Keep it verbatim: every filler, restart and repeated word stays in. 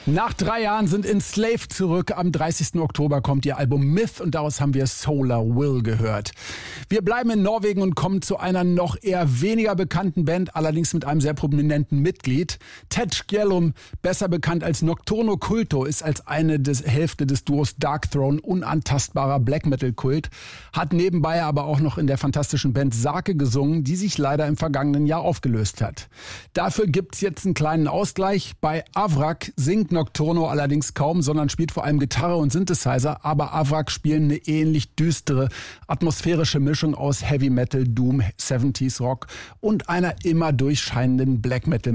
Nach drei Jahren sind Enslaved zurück. Am dreißigsten Oktober kommt ihr Album Myth und daraus haben wir Solar Will gehört. Wir bleiben in Norwegen und kommen zu einer noch eher weniger bekannten Band, allerdings mit einem sehr prominenten Mitglied. Ted Gjellum, besser bekannt als Nocturno Culto, ist als eine des Hälfte des Duos Darkthrone unantastbarer Black Metal Kult, hat nebenbei aber auch noch in der fantastischen Band Sake gesungen, die sich leider im vergangenen Jahr aufgelöst hat. Dafür gibt's jetzt einen kleinen Ausgleich. Bei Avrak singt Nocturno allerdings kaum, sondern spielt vor allem Gitarre und Synthesizer, aber Avrak spielen eine ähnlich düstere, atmosphärische Mischung aus Heavy Metal, Doom, siebziger Rock und einer immer durchscheinenden Black Metal